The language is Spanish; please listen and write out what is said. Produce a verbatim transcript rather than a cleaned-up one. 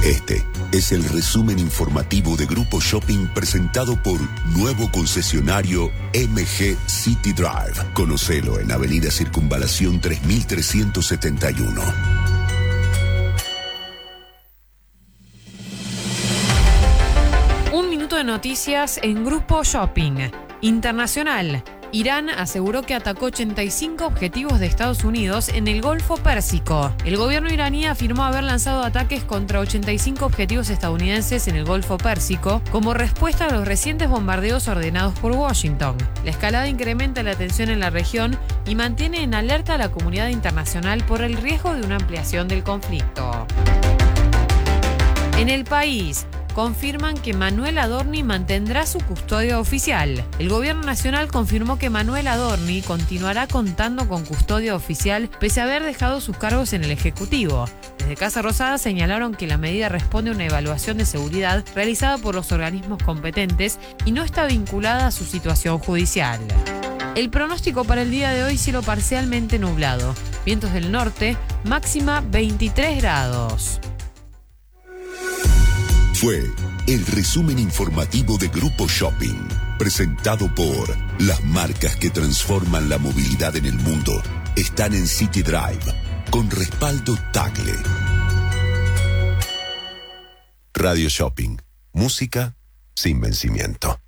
Este es el resumen informativo de Grupo Shopping presentado por nuevo concesionario M G City Drive. Conocelo en Avenida Circunvalación tres mil trescientos setenta y uno. Un minuto de noticias en Grupo Shopping. Internacional. Irán aseguró que atacó ochenta y cinco objetivos de Estados Unidos en el Golfo Pérsico. El gobierno iraní afirmó haber lanzado ataques contra ochenta y cinco objetivos estadounidenses en el Golfo Pérsico como respuesta a los recientes bombardeos ordenados por Washington. La escalada incrementa la tensión en la región y mantiene en alerta a la comunidad internacional por el riesgo de una ampliación del conflicto. En el país, confirman que Manuel Adorni mantendrá su custodia oficial. El gobierno nacional confirmó que Manuel Adorni continuará contando con custodia oficial pese a haber dejado sus cargos en el Ejecutivo. Desde Casa Rosada señalaron que la medida responde a una evaluación de seguridad realizada por los organismos competentes y no está vinculada a su situación judicial. El pronóstico para el día de hoy: cielo parcialmente nublado. Vientos del norte, máxima veintitrés grados. Fue el resumen informativo de Grupo Shopping, presentado por las marcas que transforman la movilidad en el mundo. Están en City Drive, con respaldo Tagle. Radio Shopping, música sin vencimiento.